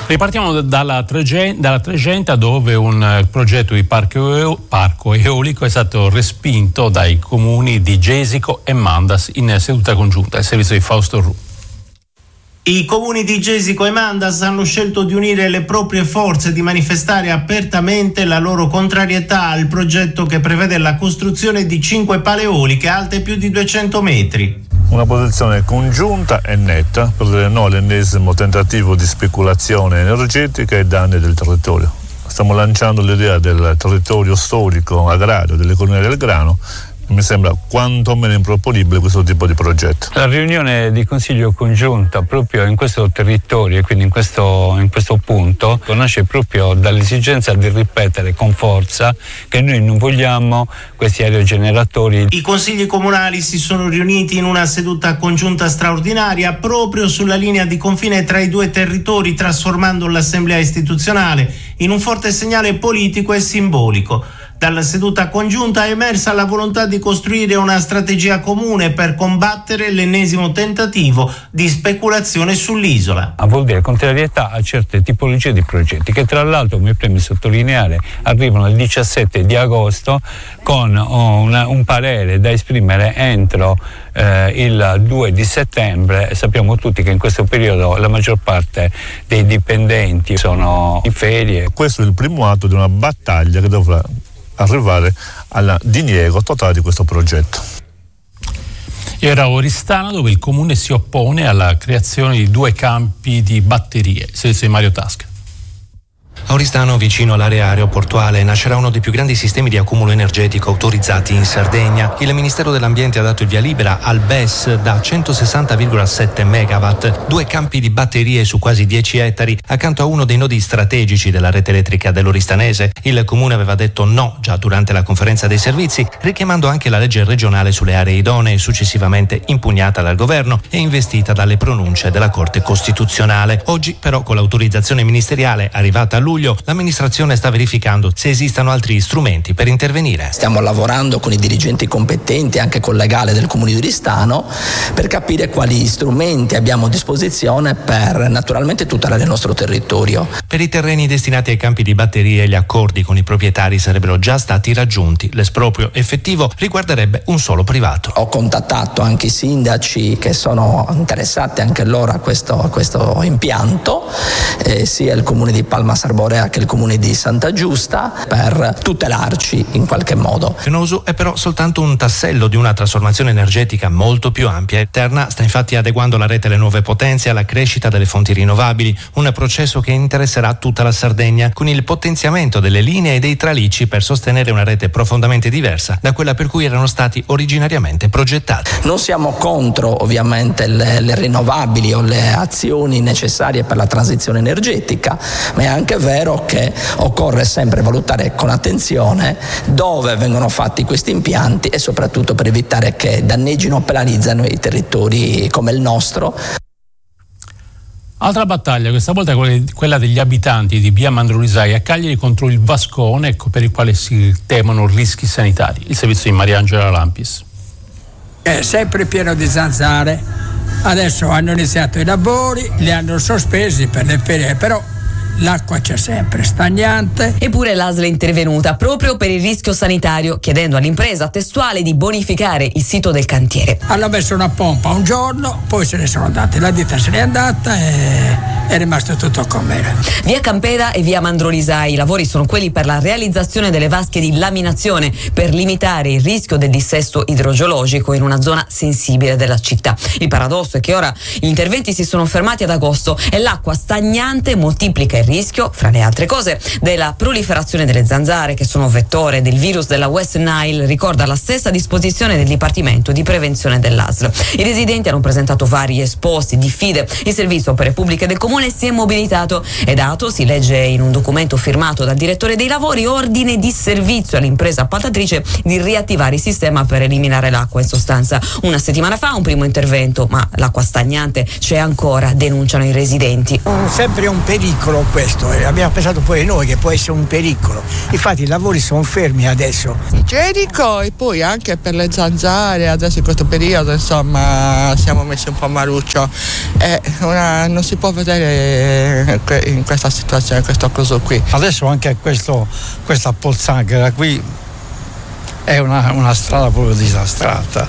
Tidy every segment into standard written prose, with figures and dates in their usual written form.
Ripartiamo dalla Tregenta, dove un progetto di parco eolico è stato respinto dai comuni di Gesico e Mandas in seduta congiunta. Il servizio di Fausto Ru. I comuni di Gesico e Mandas hanno scelto di unire le proprie forze e di manifestare apertamente la loro contrarietà al progetto che prevede la costruzione di 5 pale eoliche alte più di 200 metri. Una posizione congiunta e netta per dire no all'ennesimo tentativo di speculazione energetica ai danni del territorio. Stiamo lanciando l'idea del territorio storico agrario, dell'economia del grano. Mi sembra quantomeno improponibile questo tipo di progetto. La riunione di consiglio congiunta proprio in questo territorio e quindi in questo punto nasce proprio dall'esigenza di ripetere con forza che noi non vogliamo questi aerogeneratori. I consigli comunali si sono riuniti in una seduta congiunta straordinaria proprio sulla linea di confine tra i due territori, trasformando l'assemblea istituzionale in un forte segnale politico e simbolico. Dalla seduta congiunta è emersa la volontà di costruire una strategia comune per combattere l'ennesimo tentativo di speculazione sull'isola. Vuol dire contrarietà a certe tipologie di progetti che tra l'altro, mi preme sottolineare, arrivano il 17 di agosto con un parere da esprimere entro il 2 di settembre. Sappiamo tutti che in questo periodo la maggior parte dei dipendenti sono in ferie. Questo è il primo atto di una battaglia che dovrà arrivare al diniego totale di questo progetto. Era Oristano, dove il comune si oppone alla creazione di 2 campi di batterie. Servizio di Mario Tasca. A Oristano, vicino all'area aeroportuale, nascerà uno dei più grandi sistemi di accumulo energetico autorizzati in Sardegna. Il Ministero dell'Ambiente ha dato il via libera al BES da 160,7 megawatt, 2 campi di batterie su quasi 10 ettari, accanto a uno dei nodi strategici della rete elettrica dell'Oristanese. Il comune aveva detto no già durante la conferenza dei servizi, richiamando anche la legge regionale sulle aree idonee, successivamente impugnata dal governo e investita dalle pronunce della Corte Costituzionale. Oggi, però, con l'autorizzazione ministeriale arrivata a luglio, l'amministrazione sta verificando se esistano altri strumenti per intervenire. Stiamo lavorando con i dirigenti competenti, anche col legale del comune di Oristano, per capire quali strumenti abbiamo a disposizione per naturalmente tutelare il nostro territorio. Per i terreni destinati ai campi di batterie, gli accordi con i proprietari sarebbero già stati raggiunti. L'esproprio effettivo riguarderebbe un solo privato. Ho contattato anche i sindaci che sono interessati anche loro a questo impianto, sia il comune di Palma Sarborea che il comune di Santa Giusta, per tutelarci in qualche modo. Fenosu è però soltanto un tassello di una trasformazione energetica molto più ampia. Terna sta infatti adeguando la rete alle nuove potenze e alla crescita delle fonti rinnovabili, un processo che interesserà tutta la Sardegna, con il potenziamento delle linee e dei tralicci per sostenere una rete profondamente diversa da quella per cui erano stati originariamente progettati. Non siamo contro ovviamente le rinnovabili o le azioni necessarie per la transizione energetica, ma è anche vero che occorre sempre valutare con attenzione dove vengono fatti questi impianti e soprattutto per evitare che danneggino o penalizzano i territori come il nostro. Altra battaglia, questa volta quella degli abitanti di via Mandrolisai a Cagliari contro il vascone, per il quale si temono rischi sanitari. Il servizio di Mariangela Lampis. È sempre pieno di zanzare. Adesso hanno iniziato i lavori, li hanno sospesi per le ferie, però l'acqua c'è sempre, stagnante. Eppure l'ASL è intervenuta proprio per il rischio sanitario, chiedendo all'impresa testuale di bonificare il sito del cantiere. Hanno messo una pompa un giorno, poi se ne sono andati, la ditta se n'è andata e è rimasto tutto com'era. Via Campera e via Mandrolisai, i lavori sono quelli per la realizzazione delle vasche di laminazione per limitare il rischio del dissesto idrogeologico in una zona sensibile della città. Il paradosso è che ora gli interventi si sono fermati ad agosto e l'acqua stagnante moltiplica il rischio, fra le altre cose, della proliferazione delle zanzare, che sono vettore del virus della West Nile, ricorda la stessa disposizione del Dipartimento di Prevenzione dell'ASL. I residenti hanno presentato vari esposti, diffide. Il Servizio Opere Pubbliche del Comune si è mobilitato e dato, si legge in un documento firmato dal direttore dei lavori, ordine di servizio all'impresa appaltatrice di riattivare il sistema per eliminare l'acqua. In sostanza, una settimana fa un primo intervento, ma l'acqua stagnante c'è ancora, denunciano i residenti. Sempre un pericolo questo, abbiamo pensato pure noi che può essere un pericolo, infatti i lavori sono fermi adesso. Igienico e poi anche per le zanzare, adesso in questo periodo insomma siamo messi un po' a maruccio, non si può vedere in questa situazione, questo coso qui. Adesso anche questa pozzanghera qui è una strada proprio disastrata.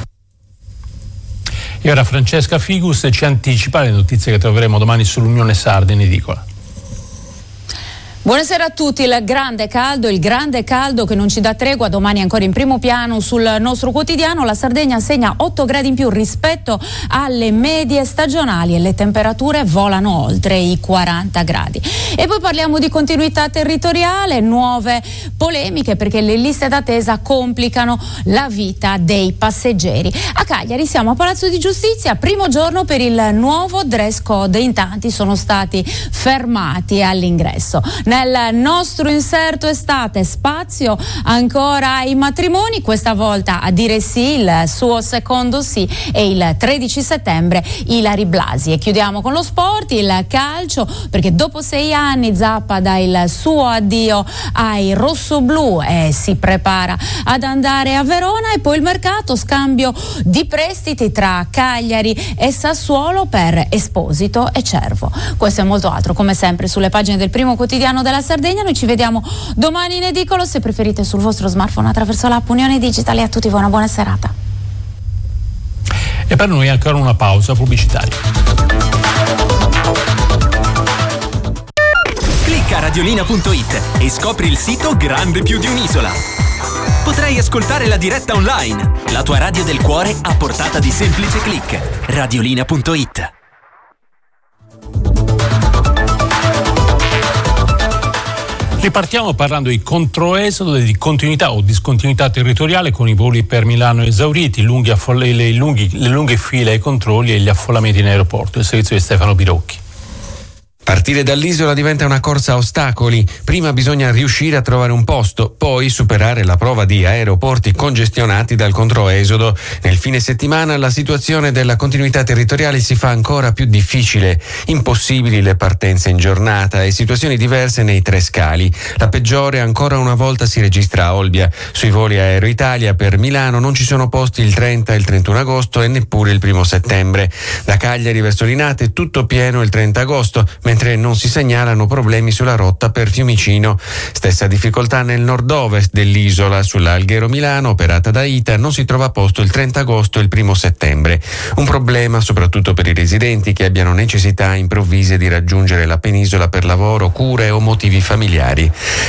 E ora Francesca Figus ci anticipa le notizie che troveremo domani sull'Unione Sarda in edicola. Buonasera a tutti. Il grande caldo che non ci dà tregua, domani ancora in primo piano sul nostro quotidiano. La Sardegna segna 8 gradi in più rispetto alle medie stagionali e le temperature volano oltre i 40 gradi. E poi parliamo di continuità territoriale, nuove polemiche perché le liste d'attesa complicano la vita dei passeggeri. A Cagliari siamo a Palazzo di Giustizia, primo giorno per il nuovo dress code, in tanti sono stati fermati all'ingresso. Nel nostro inserto estate spazio ancora ai matrimoni, questa volta a dire sì il suo secondo sì è il 13 settembre Ilari Blasi. E chiudiamo con lo sport, il calcio, perché dopo 6 anni Zappa dà il suo addio ai rossoblù e si prepara ad andare a Verona. E poi il mercato, scambio di prestiti tra Cagliari e Sassuolo per Esposito e Cervo. Questo e molto altro come sempre sulle pagine del primo quotidiano della Sardegna. Noi ci vediamo domani in edicolo, se preferite sul vostro smartphone attraverso l'app Unione Digitale. A tutti voi una buona serata. E per noi ancora una pausa pubblicitaria. Clicca radiolina.it e scopri il sito grande più di un'isola. Potrai ascoltare la diretta online, la tua radio del cuore a portata di semplice click. Radiolina.it. Ripartiamo parlando di controesodo e di continuità o discontinuità territoriale, con i voli per Milano esauriti, le lunghe file ai controlli e gli affollamenti in aeroporto. Il servizio di Stefano Birocchi. Partire dall'isola diventa una corsa a ostacoli. Prima bisogna riuscire a trovare un posto, poi superare la prova di aeroporti congestionati dal controesodo. Nel fine settimana la situazione della continuità territoriale si fa ancora più difficile. Impossibili le partenze in giornata e situazioni diverse nei 3 scali. La peggiore ancora una volta si registra a Olbia. Sui voli Aero Italia per Milano non ci sono posti il 30 e il 31 agosto e neppure il 1 settembre. Da Cagliari verso Linate è tutto pieno il 30 agosto, mentre non si segnalano problemi sulla rotta per Fiumicino. Stessa difficoltà nel nord-ovest dell'isola. Sulla Alghero Milano, operata da ITA, non si trova posto il 30 agosto e il 1 settembre. Un problema soprattutto per i residenti che abbiano necessità improvvise di raggiungere la penisola per lavoro, cure o motivi familiari.